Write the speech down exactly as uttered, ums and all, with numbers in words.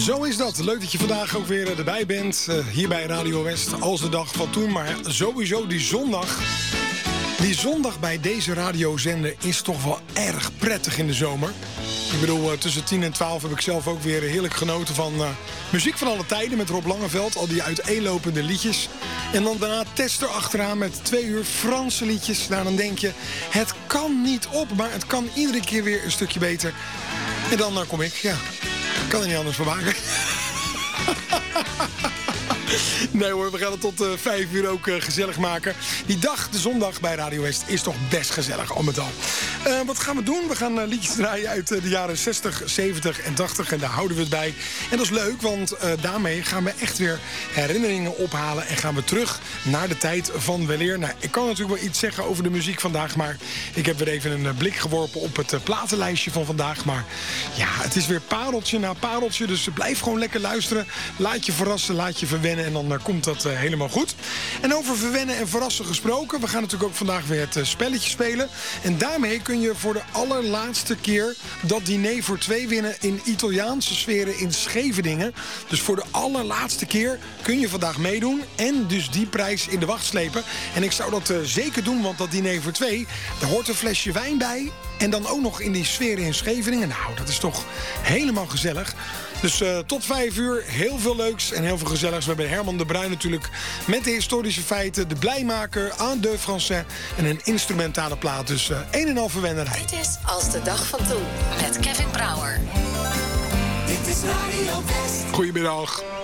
Zo is dat. Leuk dat je vandaag ook weer erbij bent. Uh, hier bij Radio West. Als de dag van toen. Maar sowieso die zondag. Die zondag bij deze radiozender is toch wel erg prettig in de zomer. Ik bedoel, uh, tussen tien en twaalf heb ik zelf ook weer heerlijk genoten van uh, muziek van alle tijden met Rob Langeveld. Al die uiteenlopende liedjes. En dan daarna Tester achteraan met twee uur Franse liedjes. Nou, dan denk je, het kan niet op, maar het kan iedere keer weer een stukje beter. En dan uh, kom ik, ja, kan er niet anders van maken. Nee hoor, we gaan het tot uh, vijf uur ook uh, gezellig maken. Die dag, de zondag bij Radio West, is toch best gezellig, al met al. Uh, wat gaan we doen? We gaan uh, liedjes draaien uit uh, de jaren zestig, zeventig en tachtig. En daar houden we het bij. En dat is leuk, want uh, daarmee gaan we echt weer herinneringen ophalen. En gaan we terug naar de tijd van weleer. Nou, ik kan natuurlijk wel iets zeggen over de muziek vandaag. Maar ik heb weer even een uh, blik geworpen op het uh, platenlijstje van vandaag. Maar ja, het is weer pareltje na pareltje. Dus blijf gewoon lekker luisteren. Laat je verrassen, laat je verwennen. En dan uh, komt dat uh, helemaal goed. En over verwennen en verrassen gesproken. We gaan natuurlijk ook vandaag weer het uh, spelletje spelen. En daarmee kun je voor de allerlaatste keer dat diner voor twee winnen in Italiaanse sferen in Scheveningen. Dus voor de allerlaatste keer kun je vandaag meedoen. En dus die prijs in de wacht slepen. En ik zou dat uh, zeker doen, want dat diner voor twee, daar hoort een flesje wijn bij. En dan ook nog in die sferen in Scheveningen. Nou, dat is toch helemaal gezellig. Dus uh, tot vijf uur, heel veel leuks en heel veel gezelligs. We hebben Herman de Bruin natuurlijk met de historische feiten, de blijmaker, aan de Français en een instrumentale plaat. Dus uh, een en al verwennerij. Dit is Als de dag van toen met Kevin Brouwer. Dit is Radio West. Goedemiddag.